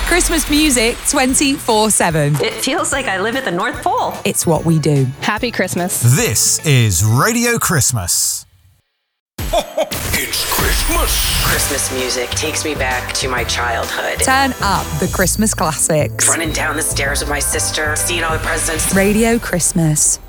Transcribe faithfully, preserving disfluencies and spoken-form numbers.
Christmas music twenty-four seven. It feels like I live at the North Pole. It's what we do. Happy Christmas. This is Radio Christmas. It's Christmas. Christmas music takes me back to my childhood. Turn up the Christmas classics. Running down the stairs with my sister, seeing all the presents. Radio Christmas.